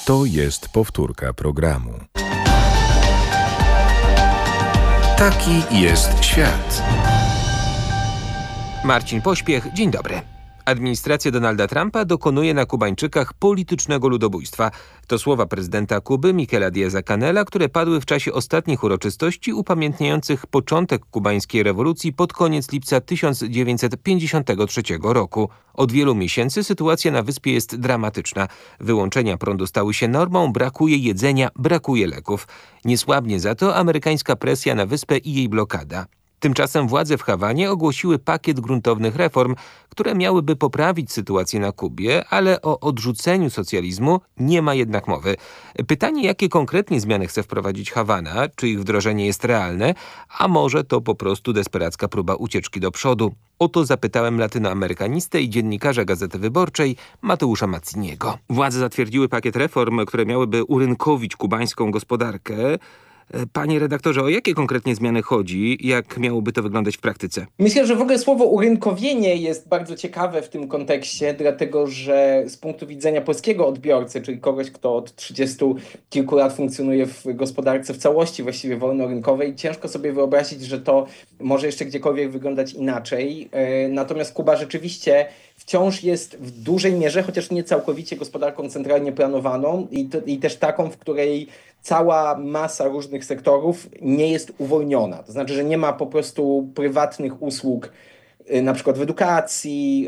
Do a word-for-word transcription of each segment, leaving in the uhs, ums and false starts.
To jest powtórka programu. Taki jest świat. Marcin Pośpiech, dzień dobry. Administracja Donalda Trumpa dokonuje na Kubańczykach politycznego ludobójstwa. To słowa prezydenta Kuby Michela Díaza-Canela, które padły w czasie ostatnich uroczystości upamiętniających początek kubańskiej rewolucji pod koniec lipca tysiąc dziewięćset pięćdziesiątego trzeciego roku. Od wielu miesięcy sytuacja na wyspie jest dramatyczna. Wyłączenia prądu stały się normą, brakuje jedzenia, brakuje leków. Nie słabnie za to amerykańska presja na wyspę i jej blokada. Tymczasem władze w Hawanie ogłosiły pakiet gruntownych reform, które miałyby poprawić sytuację na Kubie, ale o odrzuceniu socjalizmu nie ma jednak mowy. Pytanie, jakie konkretnie zmiany chce wprowadzić Hawana, czy ich wdrożenie jest realne, a może to po prostu desperacka próba ucieczki do przodu. O to zapytałem latynoamerykanistę i dziennikarza Gazety Wyborczej Mateusza Mazziniego. Władze zatwierdziły pakiet reform, które miałyby urynkowić kubańską gospodarkę. Panie redaktorze, o jakie konkretnie zmiany chodzi? Jak miałoby to wyglądać w praktyce? Myślę, że w ogóle słowo urynkowienie jest bardzo ciekawe w tym kontekście, dlatego że z punktu widzenia polskiego odbiorcy, czyli kogoś, kto od trzydziestu kilku lat funkcjonuje w gospodarce w całości właściwie wolnorynkowej, ciężko sobie wyobrazić, że to może jeszcze gdziekolwiek wyglądać inaczej. Natomiast Kuba rzeczywiście wciąż jest w dużej mierze, chociaż nie całkowicie, gospodarką centralnie planowaną i, to, i też taką, w której cała masa różnych sektorów nie jest uwolniona. To znaczy, że nie ma po prostu prywatnych usług, na przykład w edukacji,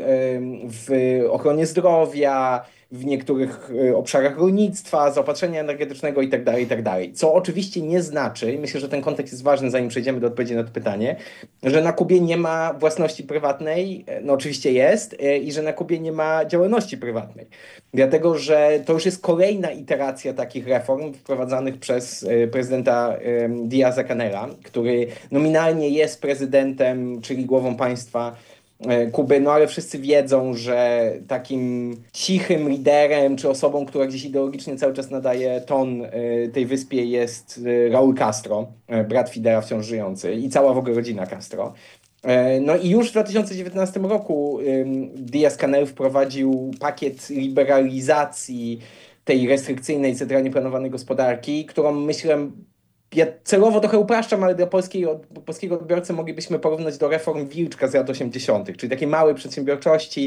w ochronie zdrowia, w niektórych obszarach rolnictwa, zaopatrzenia energetycznego itd., itd. Co oczywiście nie znaczy, myślę, że ten kontekst jest ważny, zanim przejdziemy do odpowiedzi na to pytanie, że na Kubie nie ma własności prywatnej, no oczywiście jest, i że na Kubie nie ma działalności prywatnej. Dlatego, że to już jest kolejna iteracja takich reform wprowadzanych przez prezydenta Díaza-Canela, który nominalnie jest prezydentem, czyli głową państwa Kuby, no ale wszyscy wiedzą, że takim cichym liderem, czy osobą, która gdzieś ideologicznie cały czas nadaje ton tej wyspie, jest Raúl Castro, brat Fidela wciąż żyjący, i cała w ogóle rodzina Castro. No i już w dwa tysiące dziewiętnastym roku Díaz-Canel wprowadził pakiet liberalizacji tej restrykcyjnej, centralnie planowanej gospodarki, którą myślę, ja celowo trochę upraszczam, ale dla polskiej, polskiego odbiorcy moglibyśmy porównać do reform Wilczka z lat osiemdziesiątych, czyli takiej małej przedsiębiorczości.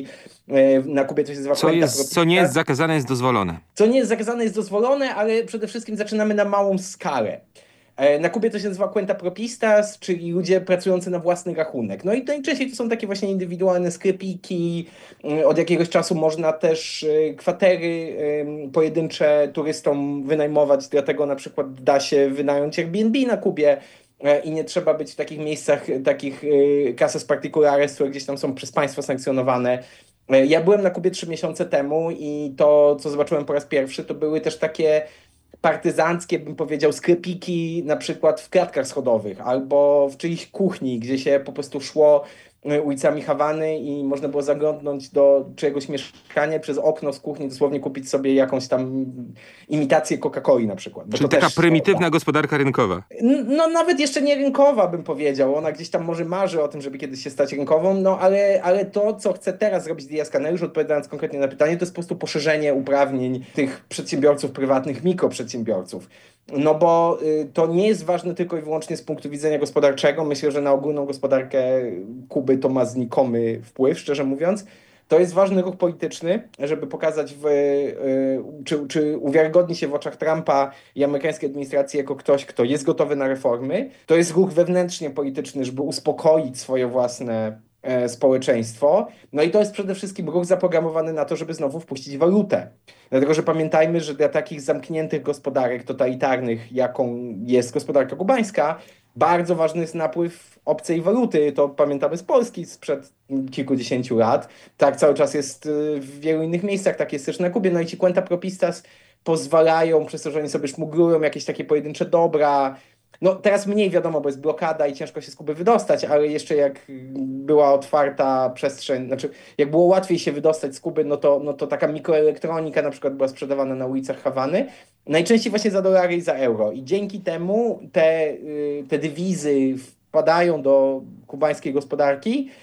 Na Kubie to się nazywa co, jest, co nie jest zakazane, jest dozwolone. Co nie jest zakazane, jest dozwolone, ale przede wszystkim zaczynamy na małą skalę. Na Kubie to się nazywa cuenta propistas, czyli ludzie pracujący na własny rachunek. No i najczęściej to są takie właśnie indywidualne sklepiki. Od jakiegoś czasu można też kwatery pojedyncze turystom wynajmować, dlatego na przykład da się wynająć Airbnb na Kubie i nie trzeba być w takich miejscach, takich casas particulares, które gdzieś tam są przez państwo sankcjonowane. Ja byłem na Kubie trzy miesiące temu i to, co zobaczyłem po raz pierwszy, to były też takie partyzanckie, bym powiedział, sklepiki na przykład w klatkach schodowych albo w czyjejś kuchni, gdzie się po prostu szło ulicami Hawany i można było zaglądnąć do czyjegoś mieszkania, przez okno z kuchni dosłownie kupić sobie jakąś tam imitację Coca-Coli na przykład. Czyli taka prymitywna gospodarka rynkowa. No nawet jeszcze nie rynkowa, bym powiedział. Ona gdzieś tam może marzy o tym, żeby kiedyś się stać rynkową, no ale, ale to, co chce teraz zrobić Díaz-Canel, już odpowiadając konkretnie na pytanie, to jest po prostu poszerzenie uprawnień tych przedsiębiorców prywatnych, mikroprzedsiębiorców. No bo y, to nie jest ważne tylko i wyłącznie z punktu widzenia gospodarczego. Myślę, że na ogólną gospodarkę Kuby to ma znikomy wpływ, szczerze mówiąc. To jest ważny ruch polityczny, żeby pokazać, w, y, czy, czy uwiarygodni się w oczach Trumpa i amerykańskiej administracji jako ktoś, kto jest gotowy na reformy. To jest ruch wewnętrznie polityczny, żeby uspokoić swoje własne e, społeczeństwo. No i to jest przede wszystkim ruch zaprogramowany na to, żeby znowu wpuścić walutę. Dlatego, że pamiętajmy, że dla takich zamkniętych gospodarek totalitarnych, jaką jest gospodarka kubańska, bardzo ważny jest napływ obcej waluty. To pamiętamy z Polski sprzed kilkudziesięciu lat. Tak cały czas jest w wielu innych miejscach, tak jest też na Kubie. No i ci cuenta propistas pozwalają, przez to, że oni sobie szmuglują jakieś takie pojedyncze dobra. No teraz mniej wiadomo, bo jest blokada i ciężko się z Kuby wydostać, ale jeszcze jak była otwarta przestrzeń, znaczy jak było łatwiej się wydostać z Kuby, no to, no to taka mikroelektronika na przykład była sprzedawana na ulicach Hawany, najczęściej właśnie za dolary i za euro. I dzięki temu te, te dywizy wpadają do kubańskiej gospodarki,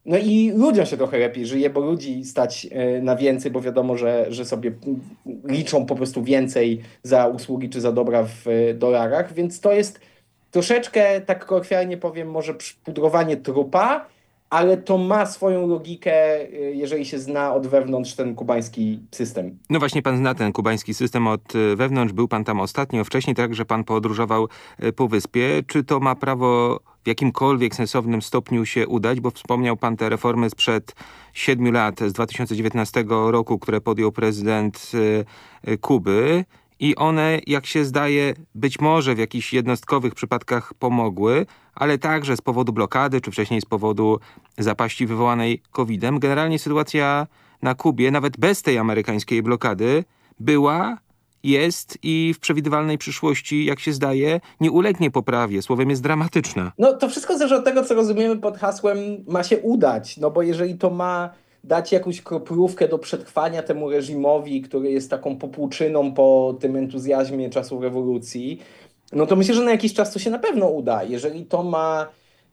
No i ludziom się trochę lepiej żyje, bo ludzi stać na więcej, bo wiadomo, że, że sobie liczą po prostu więcej za usługi czy za dobra w dolarach, więc to jest troszeczkę, tak kolokwialnie powiem, może pudrowanie trupa, ale to ma swoją logikę, jeżeli się zna od wewnątrz ten kubański system. No właśnie pan zna ten kubański system od wewnątrz, był pan tam ostatnio, wcześniej także pan podróżował po wyspie. Czy to ma prawo w jakimkolwiek sensownym stopniu się udać? Bo wspomniał pan te reformy sprzed siedmiu lat, z dwa tysiące dziewiętnastego roku, które podjął prezydent Kuby. I one, jak się zdaje, być może w jakichś jednostkowych przypadkach pomogły, ale także z powodu blokady, czy wcześniej z powodu zapaści wywołanej kowidem. Generalnie sytuacja na Kubie, nawet bez tej amerykańskiej blokady, była, jest i w przewidywalnej przyszłości, jak się zdaje, nie ulegnie poprawie. Słowem, jest dramatyczna. No to wszystko zależy od tego, co rozumiemy pod hasłem ma się udać. No bo jeżeli to ma dać jakąś kroplówkę do przetrwania temu reżimowi, który jest taką popłuczyną po tym entuzjazmie czasów rewolucji, no to myślę, że na jakiś czas to się na pewno uda. Jeżeli to ma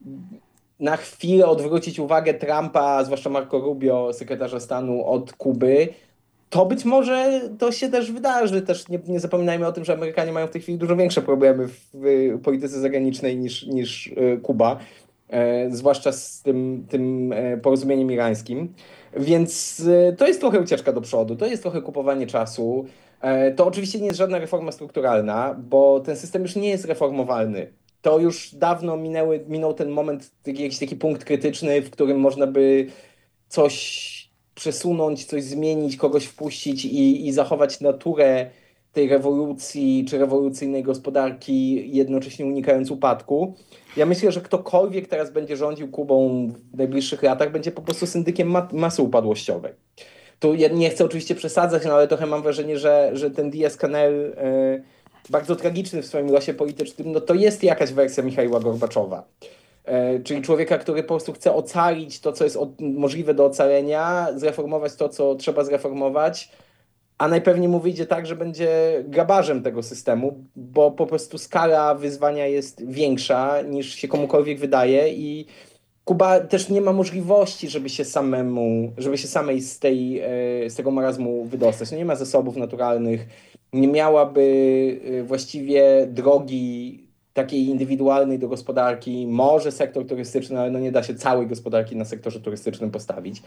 na chwilę odwrócić uwagę Trumpa, zwłaszcza Marco Rubio, sekretarza stanu, od Kuby, to być może to się też wydarzy. Też nie, nie zapominajmy o tym, że Amerykanie mają w tej chwili dużo większe problemy w, w polityce zagranicznej niż, niż Kuba. E, zwłaszcza z tym, tym porozumieniem irańskim. Więc e, to jest trochę ucieczka do przodu, to jest trochę kupowanie czasu. E, to oczywiście nie jest żadna reforma strukturalna, bo ten system już nie jest reformowalny. To już dawno minęły, minął ten moment, jakiś taki punkt krytyczny, w którym można by coś przesunąć, coś zmienić, kogoś wpuścić i, i zachować naturę tej rewolucji czy rewolucyjnej gospodarki, jednocześnie unikając upadku. Ja myślę, że ktokolwiek teraz będzie rządził Kubą w najbliższych latach, będzie po prostu syndykiem ma- masy upadłościowej. Tu ja nie chcę oczywiście przesadzać, no ale trochę mam wrażenie, że, że ten Díaz-Canel, e, bardzo tragiczny w swoim losie politycznym, no to jest jakaś wersja Michaiła Gorbaczowa. E, czyli człowieka, który po prostu chce ocalić to, co jest od, możliwe do ocalenia, zreformować to, co trzeba zreformować, a najpewniej mu wyjdzie tak, że będzie grabarzem tego systemu, bo po prostu skala wyzwania jest większa niż się komukolwiek wydaje i Kuba też nie ma możliwości, żeby się samemu, żeby się samej z, tej, z tego marazmu wydostać. No nie ma zasobów naturalnych, nie miałaby właściwie drogi takiej indywidualnej do gospodarki, może sektor turystyczny, ale no nie da się całej gospodarki na sektorze turystycznym postawić.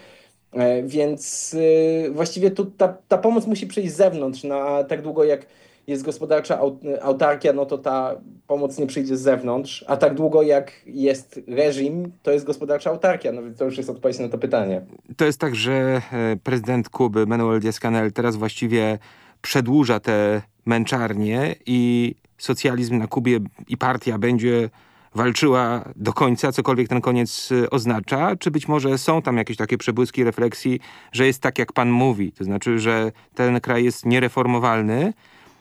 Więc właściwie tu ta, ta pomoc musi przyjść z zewnątrz, no a tak długo jak jest gospodarcza autarkia, no to ta pomoc nie przyjdzie z zewnątrz, a tak długo jak jest reżim, to jest gospodarcza autarkia, no więc to już jest odpowiedź na to pytanie. To jest tak, że prezydent Kuby, Manuel Díaz-Canel, teraz właściwie przedłuża te męczarnie i socjalizm na Kubie i partia będzie walczyła do końca, cokolwiek ten koniec oznacza, czy być może są tam jakieś takie przebłyski refleksji, że jest tak, jak pan mówi, to znaczy, że ten kraj jest niereformowalny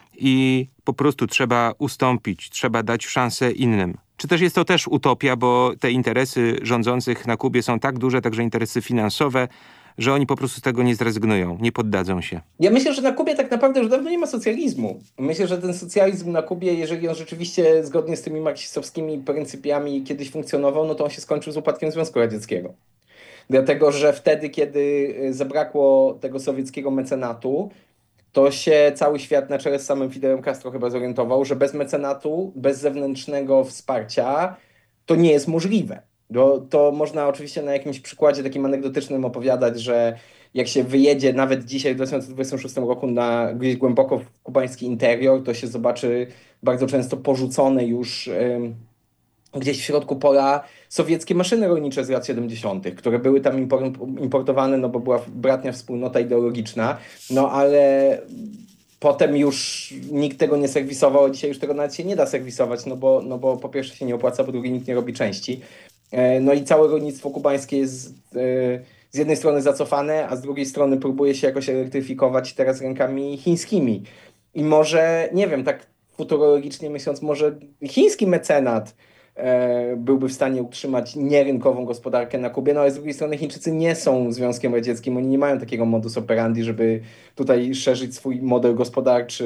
i po prostu trzeba ustąpić, trzeba dać szansę innym. Czy też jest to też utopia, bo te interesy rządzących na Kubie są tak duże, także interesy finansowe, że oni po prostu z tego nie zrezygnują, nie poddadzą się. Ja myślę, że na Kubie tak naprawdę już dawno nie ma socjalizmu. Myślę, że ten socjalizm na Kubie, jeżeli on rzeczywiście zgodnie z tymi marksistowskimi pryncypiami kiedyś funkcjonował, no to on się skończył z upadkiem Związku Radzieckiego. Dlatego, że wtedy, kiedy zabrakło tego sowieckiego mecenatu, to się cały świat na czele z samym Fidelem Castro chyba zorientował, że bez mecenatu, bez zewnętrznego wsparcia to nie jest możliwe. To, to można oczywiście na jakimś przykładzie takim anegdotycznym opowiadać, że jak się wyjedzie nawet dzisiaj w dwa tysiące dwudziestym szóstym roku na gdzieś głęboko w kubański interior, to się zobaczy bardzo często porzucone już ym, gdzieś w środku pola sowieckie maszyny rolnicze z lat siedemdziesiątych, które były tam importowane, no bo była bratnia wspólnota ideologiczna, no ale potem już nikt tego nie serwisował, a dzisiaj już tego nawet się nie da serwisować, no bo, no bo po pierwsze się nie opłaca, po drugie nikt nie robi części. No i całe rolnictwo kubańskie jest z jednej strony zacofane, a z drugiej strony próbuje się jakoś elektryfikować teraz rękami chińskimi. I może, nie wiem, tak futurologicznie myśląc, może chiński mecenat byłby w stanie utrzymać nierynkową gospodarkę na Kubie, no ale z drugiej strony Chińczycy nie są Związkiem Radzieckim, oni nie mają takiego modus operandi, żeby tutaj szerzyć swój model gospodarczy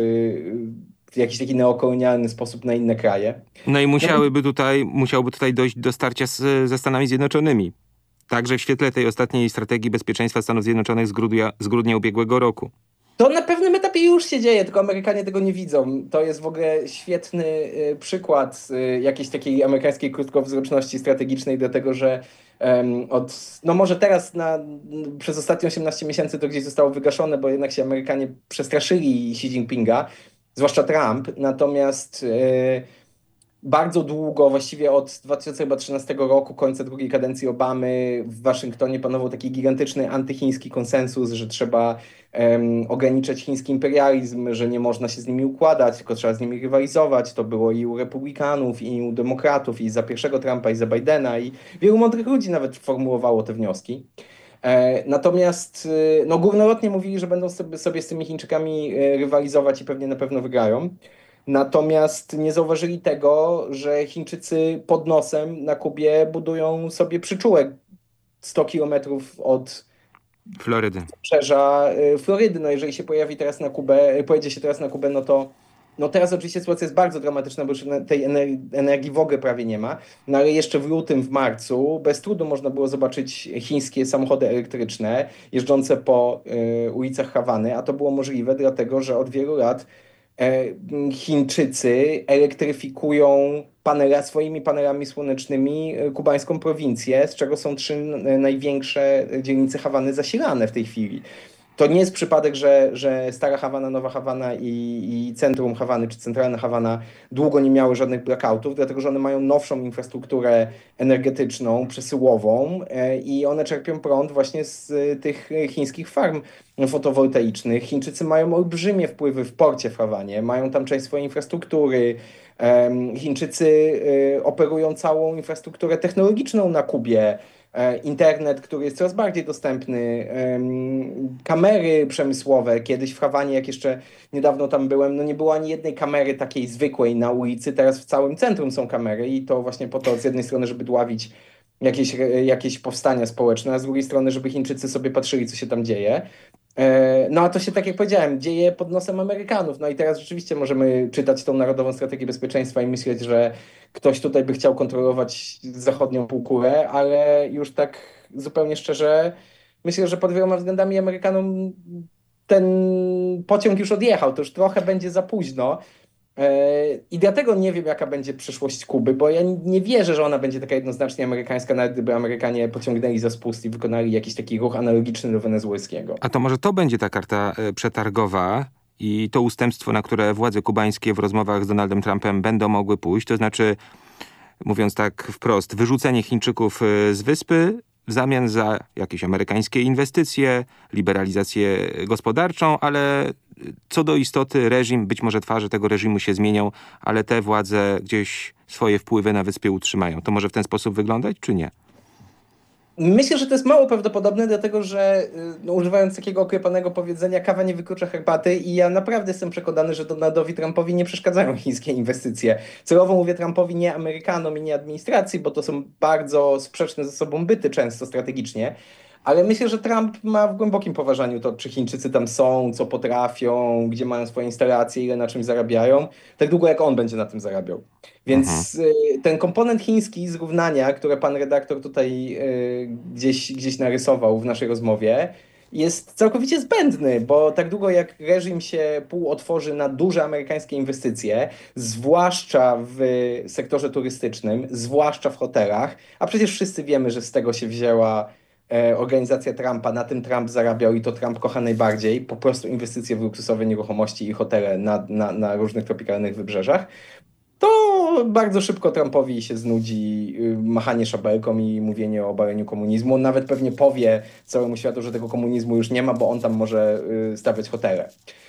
w jakiś taki neokolonialny sposób na inne kraje. No i musiałyby tutaj, musiałoby tutaj dojść do starcia z, ze Stanami Zjednoczonymi. Także w świetle tej ostatniej strategii bezpieczeństwa Stanów Zjednoczonych z grudnia, z grudnia ubiegłego roku. To na pewnym etapie już się dzieje, tylko Amerykanie tego nie widzą. To jest w ogóle świetny y, przykład y, jakiejś takiej amerykańskiej krótkowzroczności strategicznej, dlatego że em, od, no może teraz na, przez ostatnie osiemnaście miesięcy to gdzieś zostało wygaszone, bo jednak się Amerykanie przestraszyli Xi Jinpinga, zwłaszcza Trump, natomiast y, bardzo długo, właściwie od dwa tysiące trzynastego roku, końca drugiej kadencji Obamy, w Waszyngtonie panował taki gigantyczny antychiński konsensus, że trzeba um, ograniczać chiński imperializm, że nie można się z nimi układać, tylko trzeba z nimi rywalizować. To było i u republikanów, i u demokratów, i za pierwszego Trumpa, i za Bidena, i wielu mądrych ludzi nawet formułowało te wnioski. E, natomiast e, no, górnolotnie mówili, że będą sobie, sobie z tymi Chińczykami e, rywalizować i pewnie na pewno wygrają. Natomiast nie zauważyli tego, że Chińczycy pod nosem na Kubie budują sobie przyczółek sto kilometrów od Florydy. Wybrzeża y, Florydy. No jeżeli się pojawi teraz na Kubę, y, pojedzie się teraz na Kubę, no to no teraz oczywiście sytuacja jest bardzo dramatyczna, bo już tej energii, energii w ogóle prawie nie ma. No ale jeszcze w lutym, w marcu bez trudu można było zobaczyć chińskie samochody elektryczne jeżdżące po y, ulicach Hawany, a to było możliwe dlatego, że od wielu lat Chińczycy elektryfikują panela, swoimi panelami słonecznymi kubańską prowincję, z czego są trzy największe dzielnice Hawany zasilane w tej chwili. To nie jest przypadek, że, że Stara Hawana, Nowa Hawana i, i centrum Hawany, czy centralna Hawana długo nie miały żadnych blackoutów, dlatego że one mają nowszą infrastrukturę energetyczną, przesyłową e, i one czerpią prąd właśnie z e, tych chińskich farm fotowoltaicznych. Chińczycy mają olbrzymie wpływy w porcie w Hawanie, mają tam część swojej infrastruktury. E, Chińczycy e, operują całą infrastrukturę technologiczną na Kubie, internet, który jest coraz bardziej dostępny, kamery przemysłowe. Kiedyś w Hawanie, jak jeszcze niedawno tam byłem, no nie było ani jednej kamery takiej zwykłej na ulicy. Teraz w całym centrum są kamery i to właśnie po to z jednej strony, żeby dławić jakieś, jakieś powstania społeczne, a z drugiej strony, żeby Chińczycy sobie patrzyli, co się tam dzieje. No a to się, tak jak powiedziałem, dzieje pod nosem Amerykanów. No i teraz rzeczywiście możemy czytać tą Narodową Strategię Bezpieczeństwa i myśleć, że ktoś tutaj by chciał kontrolować zachodnią półkulę, ale już tak zupełnie szczerze myślę, że pod wieloma względami Amerykanom ten pociąg już odjechał. To już trochę będzie za późno. I dlatego nie wiem, jaka będzie przyszłość Kuby, bo ja nie wierzę, że ona będzie taka jednoznacznie amerykańska, nawet gdyby Amerykanie pociągnęli za spust i wykonali jakiś taki ruch analogiczny do wenezuelskiego. A to może to będzie ta karta przetargowa i to ustępstwo, na które władze kubańskie w rozmowach z Donaldem Trumpem będą mogły pójść, to znaczy, mówiąc tak wprost, wyrzucenie Chińczyków z wyspy w zamian za jakieś amerykańskie inwestycje, liberalizację gospodarczą, ale co do istoty reżim, być może twarze tego reżimu się zmienią, ale te władze gdzieś swoje wpływy na wyspie utrzymają. To może w ten sposób wyglądać, czy nie? Myślę, że to jest mało prawdopodobne, dlatego że no, używając takiego oklepanego powiedzenia, kawa nie wyklucza herbaty i ja naprawdę jestem przekonany, że Donaldowi Trumpowi nie przeszkadzają chińskie inwestycje. Celowo mówię Trumpowi, nie Amerykanom i nie administracji, bo to są bardzo sprzeczne ze sobą byty często strategicznie. Ale myślę, że Trump ma w głębokim poważaniu to, czy Chińczycy tam są, co potrafią, gdzie mają swoje instalacje, ile na czym zarabiają, tak długo jak on będzie na tym zarabiał. Więc mhm. ten komponent chiński zrównania, które pan redaktor tutaj y, gdzieś, gdzieś narysował w naszej rozmowie, jest całkowicie zbędny, bo tak długo jak reżim się półotworzy na duże amerykańskie inwestycje, zwłaszcza w sektorze turystycznym, zwłaszcza w hotelach, a przecież wszyscy wiemy, że z tego się wzięła organizacja Trumpa, na tym Trump zarabiał i to Trump kocha najbardziej, po prostu inwestycje w luksusowe nieruchomości i hotele na, na, na różnych tropikalnych wybrzeżach, to bardzo szybko Trumpowi się znudzi machanie szabelką i mówienie o obaleniu komunizmu. On nawet pewnie powie całemu światu, że tego komunizmu już nie ma, bo on tam może stawiać hotele.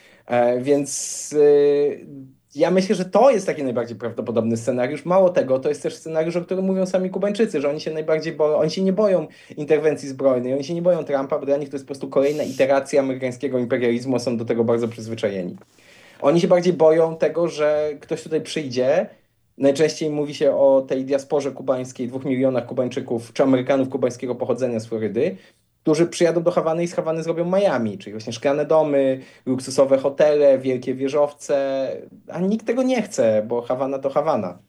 Więc ja myślę, że to jest taki najbardziej prawdopodobny scenariusz. Mało tego, to jest też scenariusz, o którym mówią sami Kubańczycy, że oni się najbardziej boją, oni się nie boją interwencji zbrojnej, oni się nie boją Trumpa, bo dla nich to jest po prostu kolejna iteracja amerykańskiego imperializmu, są do tego bardzo przyzwyczajeni. Oni się bardziej boją tego, że ktoś tutaj przyjdzie. Najczęściej mówi się o tej diasporze kubańskiej, dwóch milionach Kubańczyków czy Amerykanów kubańskiego pochodzenia z Florydy, którzy przyjadą do Hawany i z Hawany zrobią Miami, czyli właśnie szklane domy, luksusowe hotele, wielkie wieżowce, a nikt tego nie chce, bo Hawana to Hawana.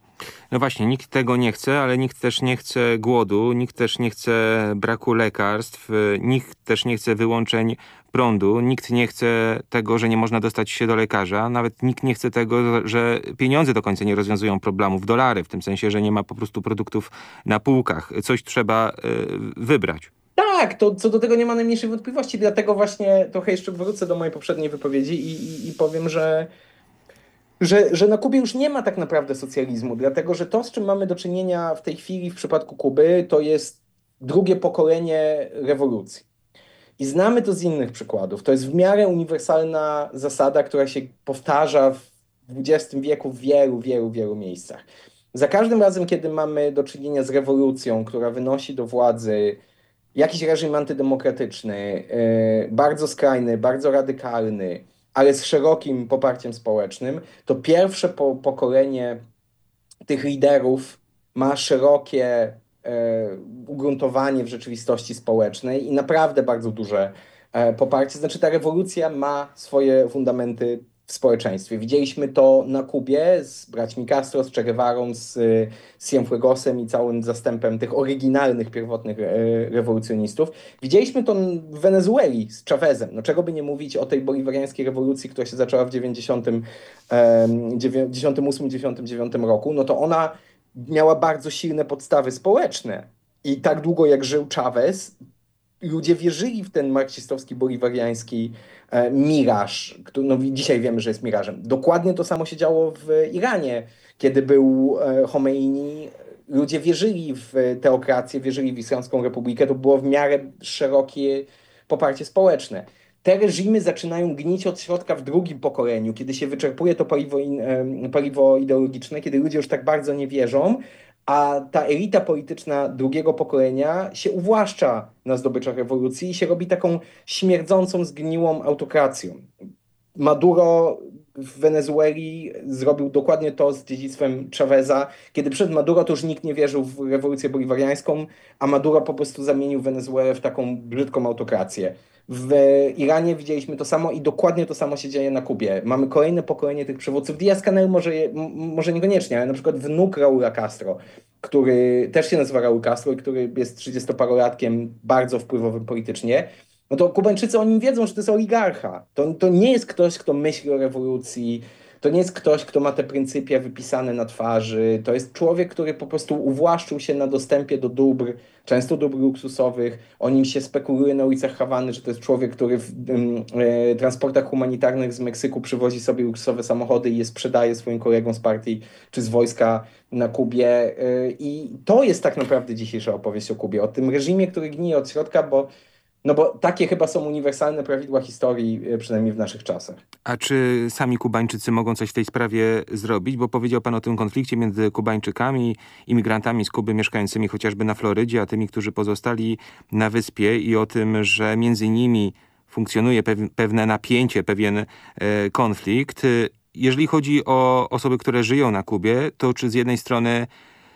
No właśnie, nikt tego nie chce, ale nikt też nie chce głodu, nikt też nie chce braku lekarstw, y, nikt też nie chce wyłączeń prądu, nikt nie chce tego, że nie można dostać się do lekarza, nawet nikt nie chce tego, że pieniądze do końca nie rozwiązują problemów, dolary, w tym sensie, że nie ma po prostu produktów na półkach. Coś trzeba y, wybrać. Tak, to co do tego nie ma najmniejszej wątpliwości, dlatego właśnie trochę jeszcze wrócę do mojej poprzedniej wypowiedzi i, i, i powiem, że Że, że na Kubie już nie ma tak naprawdę socjalizmu, dlatego że to, z czym mamy do czynienia w tej chwili w przypadku Kuby, to jest drugie pokolenie rewolucji. I znamy to z innych przykładów. To jest w miarę uniwersalna zasada, która się powtarza w dwudziestym wieku w wielu, wielu, wielu miejscach. Za każdym razem, kiedy mamy do czynienia z rewolucją, która wynosi do władzy jakiś reżim antydemokratyczny, yy, bardzo skrajny, bardzo radykalny, ale z szerokim poparciem społecznym, to pierwsze po pokolenie tych liderów ma szerokie e, ugruntowanie w rzeczywistości społecznej i naprawdę bardzo duże e, poparcie. Znaczy ta rewolucja ma swoje fundamenty w społeczeństwie. Widzieliśmy to na Kubie z braćmi Castro, z Che Guevarą, z, z Cienfuegosem i całym zastępem tych oryginalnych, pierwotnych e, rewolucjonistów. Widzieliśmy to w Wenezueli z Chavezem. No czego by nie mówić o tej boliwariańskiej rewolucji, która się zaczęła w dziewięćdziesiątym ósmym dziewięćdziesiątym dziewiątym roku, no to ona miała bardzo silne podstawy społeczne. I tak długo jak żył Chavez, ludzie wierzyli w ten marksistowski, boliwariański e, miraż, który no, dzisiaj wiemy, że jest mirażem. Dokładnie to samo się działo w Iranie, kiedy był e, Chomeini. Ludzie wierzyli w teokrację, wierzyli w Islamską Republikę. To było w miarę szerokie poparcie społeczne. Te reżimy zaczynają gnić od środka w drugim pokoleniu, kiedy się wyczerpuje to paliwo, in, e, paliwo ideologiczne, kiedy ludzie już tak bardzo nie wierzą, a ta elita polityczna drugiego pokolenia się uwłaszcza na zdobyczach rewolucji i się robi taką śmierdzącą, zgniłą autokracją. Maduro w Wenezueli zrobił dokładnie to z dziedzictwem Chaveza. Kiedy przed Maduro to już nikt nie wierzył w rewolucję boliwariańską, a Maduro po prostu zamienił Wenezuelę w taką brzydką autokrację. W Iranie widzieliśmy to samo i dokładnie to samo się dzieje na Kubie. Mamy kolejne pokolenie tych przywódców. Díaz-Canel może, może niekoniecznie, ale na przykład wnuk Raula Castro, który też się nazywa Raul Castro i który jest trzydziestoparolatkiem, bardzo wpływowym politycznie. No to Kubańczycy o nim wiedzą, że to jest oligarcha. To, to nie jest ktoś, kto myśli o rewolucji. To nie jest ktoś, kto ma te pryncypia wypisane na twarzy. To jest człowiek, który po prostu uwłaszczył się na dostępie do dóbr, często dóbr luksusowych. O nim się spekuluje na ulicach Hawany, że to jest człowiek, który w e, transportach humanitarnych z Meksyku przywozi sobie luksusowe samochody i je sprzedaje swoim kolegom z partii czy z wojska na Kubie. E, I to jest tak naprawdę dzisiejsza opowieść o Kubie. O tym reżimie, który gnije od środka, bo no bo takie chyba są uniwersalne prawidła historii, przynajmniej w naszych czasach. A czy sami Kubańczycy mogą coś w tej sprawie zrobić? Bo powiedział pan o tym konflikcie między Kubańczykami, imigrantami z Kuby mieszkającymi chociażby na Florydzie, a tymi, którzy pozostali na wyspie i o tym, że między nimi funkcjonuje pewne napięcie, pewien e, konflikt. Jeżeli chodzi o osoby, które żyją na Kubie, to czy z jednej strony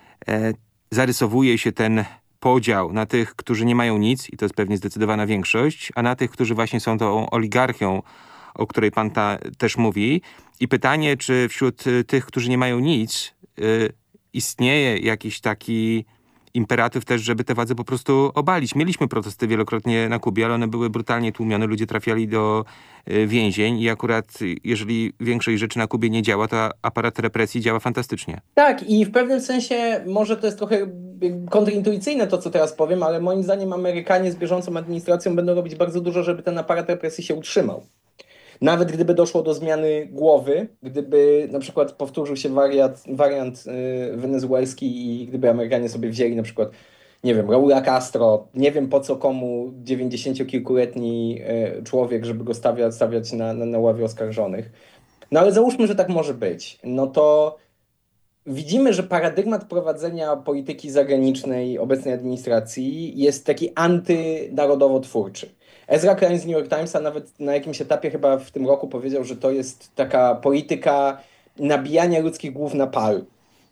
e, zarysowuje się ten podział na tych, którzy nie mają nic, i to jest pewnie zdecydowana większość, a na tych, którzy właśnie są tą oligarchią, o której pan ta też mówi. I pytanie, czy wśród tych, którzy nie mają nic, y, istnieje jakiś taki imperatyw też, żeby te władze po prostu obalić. Mieliśmy protesty wielokrotnie na Kubie, ale one były brutalnie tłumione, ludzie trafiali do y, więzień i akurat jeżeli większość rzeczy na Kubie nie działa, to aparat represji działa fantastycznie. Tak, i w pewnym sensie może to jest trochę kontrintuicyjne to, co teraz powiem, ale moim zdaniem Amerykanie z bieżącą administracją będą robić bardzo dużo, żeby ten aparat represji się utrzymał. Nawet gdyby doszło do zmiany głowy, gdyby na przykład powtórzył się wariant, wariant yy, wenezuelski i gdyby Amerykanie sobie wzięli na przykład, nie wiem, Raula Castro, nie wiem po co komu dziewięćdziesięciokilkuletni yy, człowiek, żeby go stawiać, stawiać na, na, na ławie oskarżonych. No ale załóżmy, że tak może być. No to widzimy, że paradygmat prowadzenia polityki zagranicznej obecnej administracji jest taki antynarodowo-twórczy. Ezra Klein z New York Timesa nawet na jakimś etapie chyba w tym roku powiedział, że to jest taka polityka nabijania ludzkich głów na pal.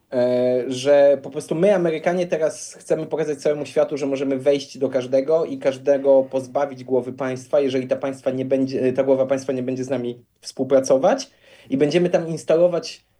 E, że po prostu my, Amerykanie, teraz chcemy pokazać całemu światu, że możemy wejść do każdego i każdego pozbawić głowy państwa, jeżeli ta, państwa nie będzie, ta głowa państwa nie będzie z nami współpracować i będziemy tam instalować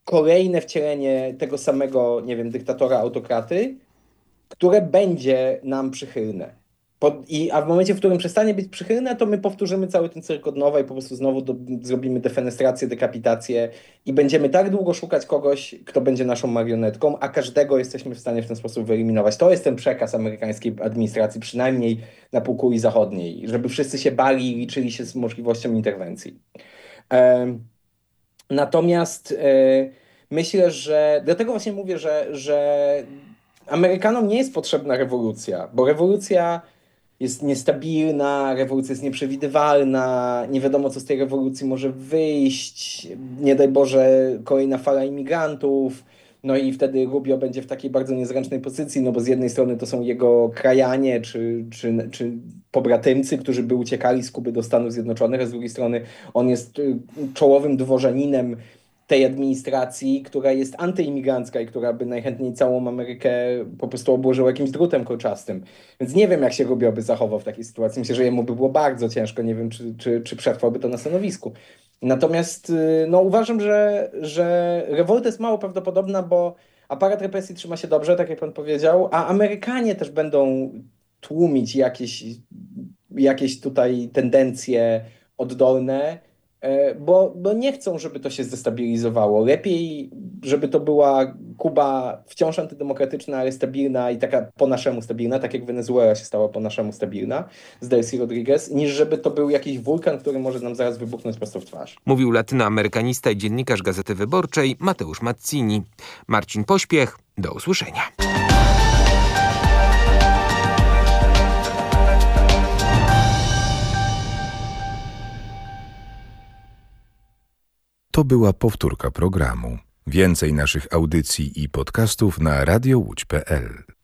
kolejne wcielenie tego samego, nie wiem, dyktatora, autokraty, które będzie nam przychylne. Pod, i, a w momencie, w którym przestanie być przychylne, to my powtórzymy cały ten cyrk od nowa i po prostu znowu do, zrobimy defenestrację, dekapitację i będziemy tak długo szukać kogoś, kto będzie naszą marionetką, a każdego jesteśmy w stanie w ten sposób wyeliminować. To jest ten przekaz amerykańskiej administracji, przynajmniej na półkuli zachodniej, żeby wszyscy się bali i liczyli się z możliwością interwencji. E, natomiast e, myślę, że dlatego właśnie mówię, że, że Amerykanom nie jest potrzebna rewolucja, bo rewolucja jest niestabilna, rewolucja jest nieprzewidywalna, nie wiadomo, co z tej rewolucji może wyjść, nie daj Boże, kolejna fala imigrantów, no i wtedy Rubio będzie w takiej bardzo niezręcznej pozycji, no bo z jednej strony to są jego krajanie czy, czy, czy pobratymcy, którzy by uciekali z Kuby do Stanów Zjednoczonych, a z drugiej strony on jest czołowym dworzaninem tej administracji, która jest antyimigrancka i która by najchętniej całą Amerykę po prostu obłożyła jakimś drutem kolczastym. Więc nie wiem, jak się Rubio by zachował w takiej sytuacji. Myślę, że jemu by było bardzo ciężko. Nie wiem, czy, czy, czy przetrwałby to na stanowisku. Natomiast no, uważam, że, że rewolta jest mało prawdopodobna, bo aparat represji trzyma się dobrze, tak jak pan powiedział, a Amerykanie też będą tłumić jakieś, jakieś tutaj tendencje oddolne, Bo, bo nie chcą, żeby to się zdestabilizowało. Lepiej, żeby to była Kuba wciąż antydemokratyczna, ale stabilna i taka po naszemu stabilna, tak jak Wenezuela się stała po naszemu stabilna z Delcy Rodriguez, niż żeby to był jakiś wulkan, który może nam zaraz wybuchnąć prosto w twarz. Mówił latynoamerykanista i dziennikarz Gazety Wyborczej Mateusz Mazzini. Marcin Pośpiech, do usłyszenia. To była powtórka programu. Więcej naszych audycji i podcastów na radio łódź kropka pe el.